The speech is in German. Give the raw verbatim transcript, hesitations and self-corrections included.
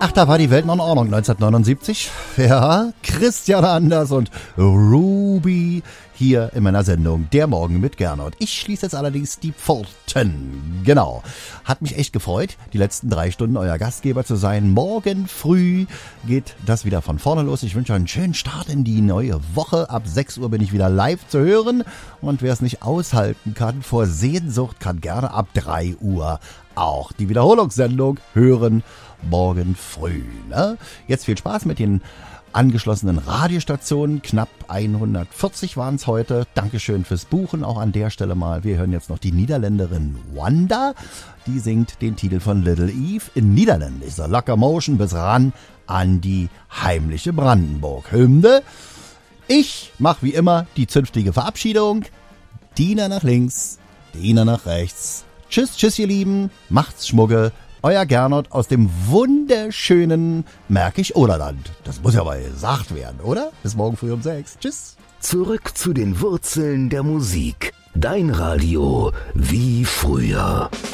Ach, da war die Welt noch in Ordnung, neunzehnhundertneunundsiebzig. Ja, Christian Anders und Ruby hier in meiner Sendung Der Morgen mit Gernot. Ich schließe jetzt allerdings die Pforten. Genau. Hat mich echt gefreut, die letzten drei Stunden euer Gastgeber zu sein. Morgen früh geht das wieder von vorne los. Ich wünsche euch einen schönen Start in die neue Woche. Ab sechs Uhr bin ich wieder live zu hören. Und wer es nicht aushalten kann vor Sehnsucht, kann gerne ab drei Uhr auch die Wiederholungssendung hören. Morgen früh. Ne? Jetzt viel Spaß mit den angeschlossenen Radiostationen. Knapp hundertvierzig waren es heute. Dankeschön fürs Buchen. Auch an der Stelle mal. Wir hören jetzt noch die Niederländerin Wanda. Die singt den Titel von Little Eve in Niederländisch. So Locomotion bis ran an die heimliche Brandenburg-Hymne. Ich mache wie immer die zünftige Verabschiedung. Diener nach links, Diener nach rechts. Tschüss, tschüss ihr Lieben. Macht's Schmucke. Euer Gernot aus dem wunderschönen Märkisch-Oderland. Das muss ja mal gesagt werden, oder? Bis morgen früh um sechs. Tschüss. Zurück zu den Wurzeln der Musik. Dein Radio wie früher.